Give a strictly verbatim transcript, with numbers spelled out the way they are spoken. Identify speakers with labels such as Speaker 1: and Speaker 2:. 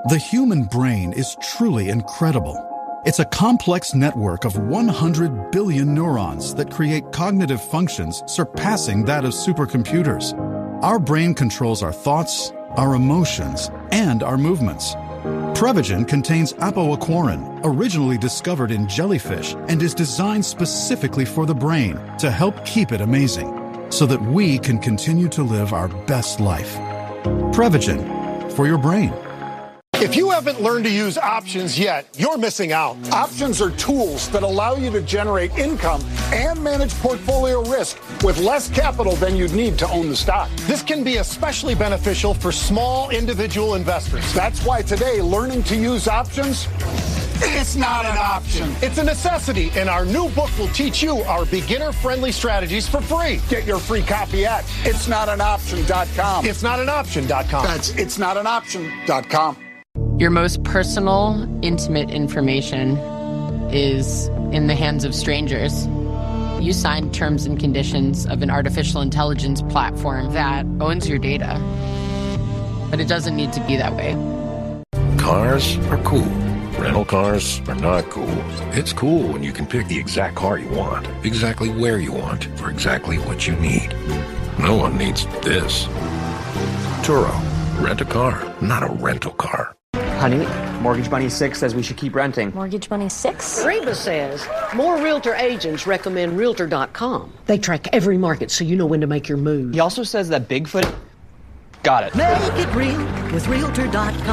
Speaker 1: The human brain is truly incredible. It's a complex network of one hundred billion neurons that create cognitive functions surpassing that of supercomputers. Our brain controls our thoughts, our emotions, and our movements. Prevagen contains apoaquarin, originally discovered in jellyfish, and is designed specifically for the brain to help keep it amazing, so that we can continue to live our best life. Prevagen, for your brain.
Speaker 2: If you haven't learned to use options yet, you're missing out. Options are tools that allow you to generate income and manage portfolio risk with less capital than you'd need to own the stock. This can be especially beneficial for small individual investors. That's why today, learning to use options, it's not an option. It's a necessity, and our new book will teach you our beginner-friendly strategies for free. Get your free copy at it's not an option dot com. it's not an option dot com. That's it's not an option dot com.
Speaker 3: Your most personal, intimate information is in the hands of strangers. You signed terms and conditions of an artificial intelligence platform that owns your data. But it doesn't need to be that way.
Speaker 4: Cars are cool. Rental cars are not cool. It's cool when you can pick the exact car you want, exactly where you want, for exactly what you need. No one needs this. Turo. Rent a car, not a rental car.
Speaker 5: Honey, Mortgage Money six says we should keep renting.
Speaker 6: Mortgage Money six?
Speaker 7: Reba says more realtor agents recommend realtor dot com. They track every market so you know when to make your move.
Speaker 5: He also says that Bigfoot... Got it.
Speaker 7: Make it real with realtor dot com.